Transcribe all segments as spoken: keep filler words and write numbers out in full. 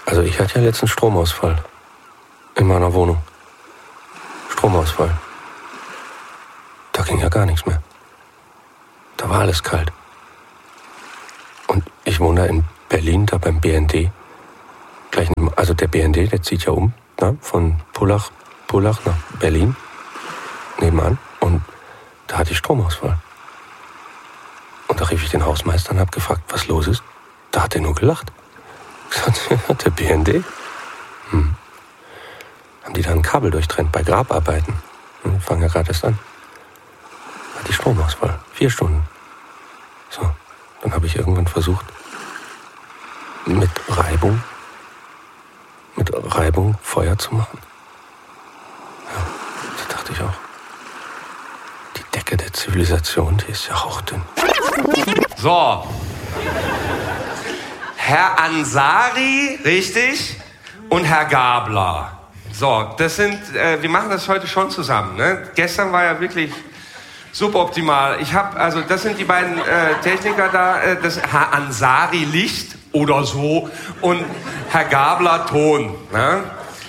Also ich hatte ja letztens Stromausfall. In meiner Wohnung. Stromausfall. Da ging ja gar nichts mehr. Da war alles kalt. Und ich wohne da in Berlin, da beim B N D. Gleich, also der B N D, der zieht ja um, ne, von Pullach, Pullach nach Berlin. Nebenan. Und da hatte ich Stromausfall. Und da rief ich den Hausmeister und hab gefragt, was los ist. Da hat er nur gelacht. Gesagt, der B N D. Hm. Haben die da ein Kabel durchtrennt bei Grabarbeiten. Und fangen ja gerade erst an. Da hatte ich Stromausfall. Vier Stunden. So, dann habe ich irgendwann versucht, mit Reibung, mit Reibung Feuer zu machen. Ja, das dachte ich auch. Die Decke der Zivilisation, die ist ja hauchdünn. So. Herr Ansari, richtig? Und Herr Gabler. So, das sind, äh, wir machen das heute schon zusammen. Ne? Gestern war ja wirklich suboptimal. Ich habe, also das sind die beiden äh, Techniker da, äh, das Herr Ansari Licht oder so und Herr Gabler Ton. Ne?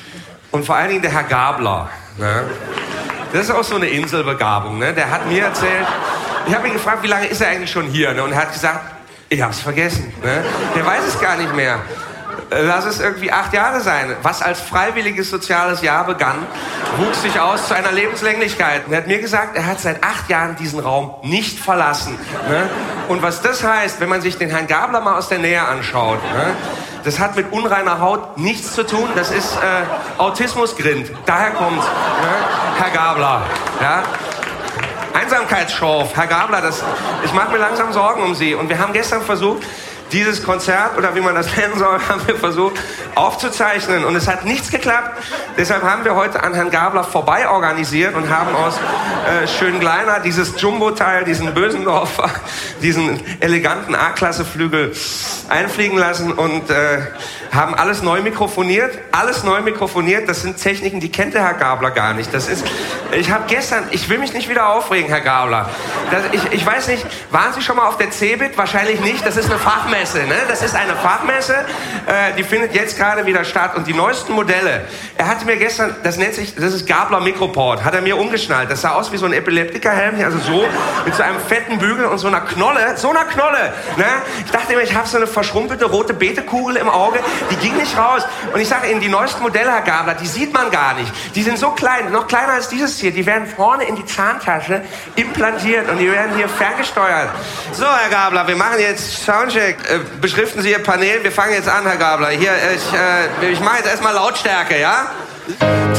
Und vor allen Dingen der Herr Gabler. Ne? Das ist auch so eine Inselbegabung. Ne? Der hat mir erzählt, ich habe ihn gefragt, wie lange ist er eigentlich schon hier? Ne? Und er hat gesagt, ich habe es vergessen. Ne? Der weiß es gar nicht mehr. Lass es irgendwie acht Jahre sein. Was als freiwilliges soziales Jahr begann, wuchs sich aus zu einer Lebenslänglichkeit. Und er hat mir gesagt, er hat seit acht Jahren diesen Raum nicht verlassen. Ne? Und was das heißt, wenn man sich den Herrn Gabler mal aus der Nähe anschaut, ne? Das hat mit unreiner Haut nichts zu tun. Das ist äh, Autismusgrind. Daher kommt's, ne? Herr Gabler. Ja? Einsamkeitsschorf, Herr Gabler, das, ich mache mir langsam Sorgen um Sie. Und wir haben gestern versucht, dieses Konzert, oder wie man das nennen soll, haben wir versucht aufzuzeichnen. Und es hat nichts geklappt. Deshalb haben wir heute an Herrn Gabler vorbei organisiert und haben aus äh, Schöngleiner dieses Jumbo-Teil, diesen Bösendorfer, diesen eleganten A-Klasse-Flügel einfliegen lassen und äh, haben alles neu mikrofoniert. Alles neu mikrofoniert. Das sind Techniken, die kennt der Herr Gabler gar nicht. Das ist, ich habe gestern, ich will mich nicht wieder aufregen, Herr Gabler. Das, ich, ich weiß nicht, waren Sie schon mal auf der CeBIT? Wahrscheinlich nicht. Das ist eine Fachmesse. Ne? Das ist eine Fachmesse, äh, die findet jetzt gerade wieder statt. Und die neuesten Modelle, er hatte mir gestern, das nennt sich, das ist Gabler Microport, hat er mir umgeschnallt. Das sah aus wie so ein Epileptikerhelm, also so, mit so einem fetten Bügel und so einer Knolle, so einer Knolle. Ne? Ich dachte immer, ich habe so eine verschrumpelte rote Beetekugel im Auge, die ging nicht raus. Und ich sage Ihnen, die neuesten Modelle, Herr Gabler, die sieht man gar nicht. Die sind so klein, noch kleiner als dieses hier. Die werden vorne in die Zahntasche implantiert und die werden hier ferngesteuert. So, Herr Gabler, wir machen jetzt Soundcheck. Äh, beschriften Sie Ihr Panel. Wir fangen jetzt an, Herr Gabler. Hier, ich, äh, ich mache jetzt erstmal Lautstärke, ja?